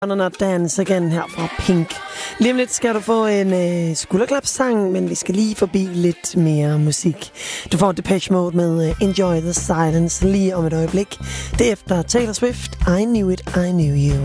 Not Dance Again her fra Pink. Lige om lidt skal du få en skulderklapssang, men vi skal lige forbi lidt mere musik. Du får Depeche Mode med Enjoy the Silence lige om et øjeblik. Det er efter Taylor Swift, I Knew It, I Knew You.